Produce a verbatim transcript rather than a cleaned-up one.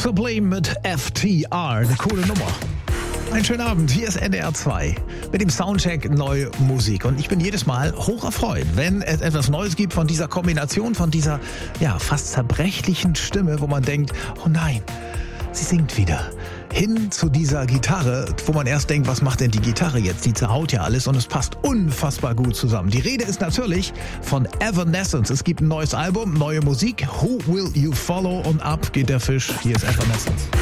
Sublime mit F T R, eine coole Nummer. Einen schönen Abend, hier ist N D R zwei mit dem Soundcheck Neue Musik. Und ich bin jedes Mal hoch erfreut, wenn es etwas Neues gibt von dieser Kombination, von dieser ja fast zerbrechlichen Stimme, wo man denkt, oh nein, sie singt wieder. Hin zu dieser Gitarre, wo man erst denkt, was macht denn die Gitarre jetzt? Die zerhaut ja alles und es passt unfassbar gut zusammen. Die Rede ist natürlich von Evanescence. Es gibt ein neues Album, neue Musik. Who Will You Follow? Und ab geht der Fisch. Hier ist Evanescence.